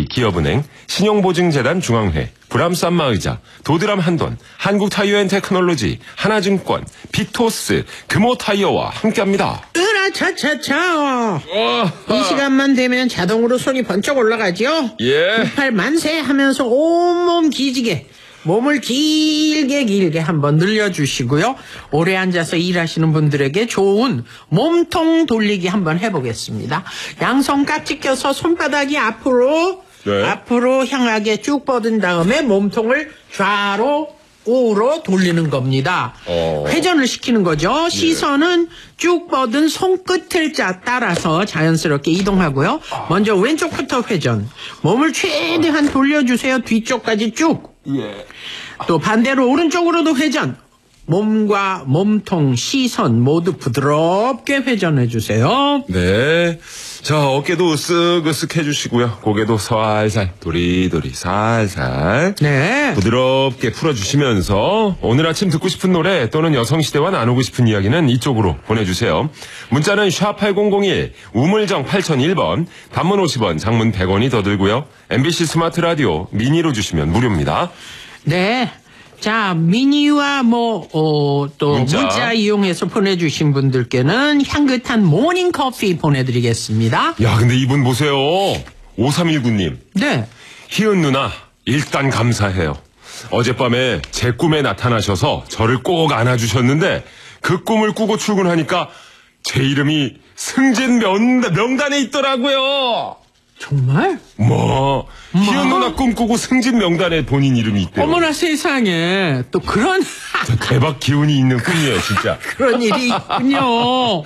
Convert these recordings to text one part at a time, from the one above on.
SK 기업은행, 신용보증재단 중앙회, 브람스 안마의자, 도드람 한돈, 한국타이어앤테크놀로지, 하나증권, 빅토스, 금호타이어와 함께합니다. 으라차차차. 이 시간만 되면 자동으로 손이 번쩍 올라가죠. 예. 98 만세 하면서 온몸 기지개, 몸을 길게 한번 늘려주시고요. 오래 앉아서 일하시는 분들에게 좋은 몸통 돌리기 한번 해보겠습니다. 양손 깍지 껴서 손바닥이 앞으로 향하게 쭉 뻗은 다음에 몸통을 좌로 우로 돌리는 겁니다. 회전을 시키는 거죠. 시선은 쭉 뻗은 손끝을 따라서 자연스럽게 이동하고요. 먼저 왼쪽부터 회전. 몸을 최대한 돌려주세요. 뒤쪽까지 쭉. 예. 또 반대로 오른쪽으로도 회전. 몸과 몸통, 시선 모두 부드럽게 회전해주세요. 네. 자, 어깨도 으쓱으쓱 해주시고요. 고개도 살살, 도리도리 살살. 네. 부드럽게 풀어주시면서 오늘 아침 듣고 싶은 노래 또는 여성시대와 나누고 싶은 이야기는 이쪽으로 보내주세요. 문자는 샵8001, 우물정 8001번, 단문 50원, 장문 100원이 더 들고요. MBC 스마트 라디오 미니로 주시면 무료입니다. 네. 자, 미니와 또 문자 이용해서 보내주신 분들께는 향긋한 모닝커피 보내드리겠습니다. 야, 근데 이분 보세요. 5319님. 네. 희은 누나, 일단 감사해요. 어젯밤에 제 꿈에 나타나셔서 저를 꼭 안아주셨는데 그 꿈을 꾸고 출근하니까 제 이름이 승진 명단에 있더라고요. 정말? 희은 누나 꿈꾸고 승진 명단에 본인 이름이 있대요. 어머나 세상에 또 그런 대박 기운이 있는 꿈이에요, 진짜. 그런 일이 있군요.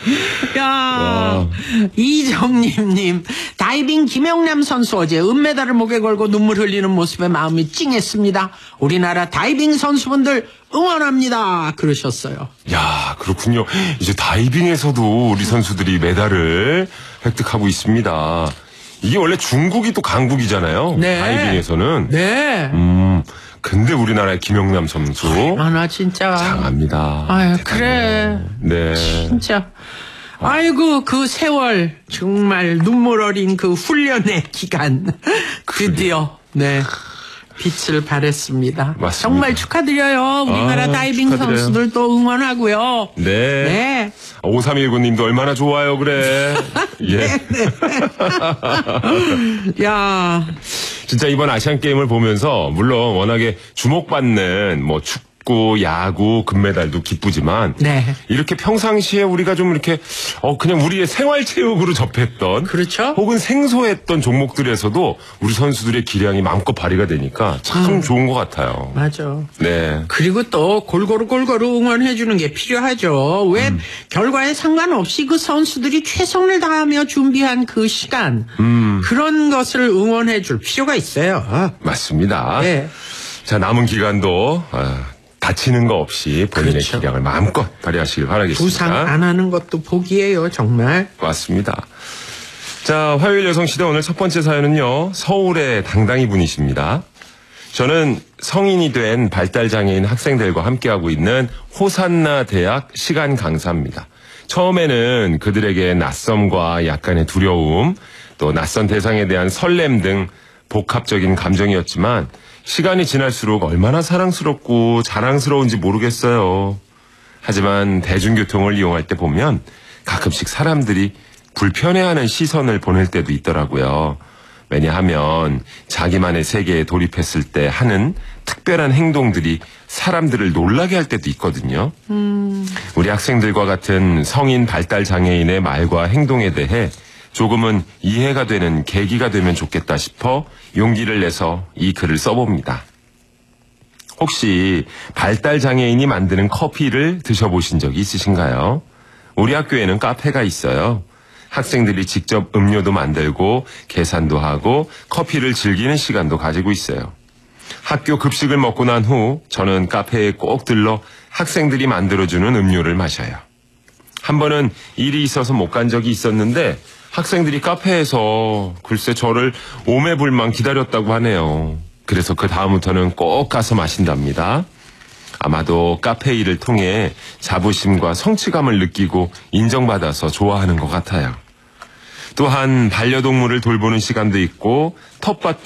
야, 이정림님, 다이빙 김영남 선수 어제 은메달을 목에 걸고 눈물 흘리는 모습에 마음이 찡했습니다. 우리나라 다이빙 선수분들 응원합니다. 그러셨어요. 야, 그렇군요. 이제 다이빙에서도 우리 선수들이 메달을 획득하고 있습니다. 이게 원래 중국이 또 강국이잖아요. 네. 다이빙에서는. 네. 근데 우리나라의 김영남 선수. 나 진짜. 장합니다. 아유, 대단해요. 그래. 네. 진짜. 아이고, 그 세월. 정말 눈물 어린 그 훈련의 기간. 드디어. 네. 빛을 발했습니다. 맞습니다. 정말 축하드려요. 우리나라 다이빙 축하드려요. 선수들도 응원하고요. 네. 네. 5319님도 얼마나 좋아요, 그래. 예. 야. 진짜 이번 아시안 게임을 보면서 물론 워낙에 주목받는 축구, 야구, 금메달도 기쁘지만 네. 이렇게 평상시에 우리가 좀 이렇게 그냥 우리의 생활체육으로 접했던 그렇죠. 혹은 생소했던 종목들에서도 우리 선수들의 기량이 마음껏 발휘가 되니까 참 좋은 것 같아요. 맞아. 네. 그리고 또 골고루 응원해주는 게 필요하죠. 왜 결과에 상관없이 그 선수들이 최선을 다하며 준비한 그 시간 그런 것을 응원해줄 필요가 있어요. 맞습니다. 네. 자, 남은 기간도 다치는 거 없이 본인의 그렇죠. 기량을 마음껏 발휘하시길 바라겠습니다. 부상 안 하는 것도 복이에요, 정말. 맞습니다. 자, 화요일 여성시대 오늘 첫 번째 사연은요. 서울의 당당히 분이십니다. 저는 성인이 된 발달장애인 학생들과 함께하고 있는 호산나 대학 시간 강사입니다. 처음에는 그들에게 낯섦과 약간의 두려움, 또 낯선 대상에 대한 설렘 등 복합적인 감정이었지만 시간이 지날수록 얼마나 사랑스럽고 자랑스러운지 모르겠어요. 하지만 대중교통을 이용할 때 보면 가끔씩 사람들이 불편해하는 시선을 보낼 때도 있더라고요. 왜냐하면 자기만의 세계에 돌입했을 때 하는 특별한 행동들이 사람들을 놀라게 할 때도 있거든요. 우리 학생들과 같은 성인 발달 장애인의 말과 행동에 대해 조금은 이해가 되는 계기가 되면 좋겠다 싶어 용기를 내서 이 글을 써봅니다. 혹시 발달 장애인이 만드는 커피를 드셔보신 적이 있으신가요? 우리 학교에는 카페가 있어요. 학생들이 직접 음료도 만들고 계산도 하고 커피를 즐기는 시간도 가지고 있어요. 학교 급식을 먹고 난 후 저는 카페에 꼭 들러 학생들이 만들어주는 음료를 마셔요. 한 번은 일이 있어서 못 간 적이 있었는데 학생들이 카페에서 글쎄 저를 오매불망 기다렸다고 하네요. 그래서 그 다음부터는 꼭 가서 마신답니다. 아마도 카페 일을 통해 자부심과 성취감을 느끼고 인정받아서 좋아하는 것 같아요. 또한 반려동물을 돌보는 시간도 있고 텃밭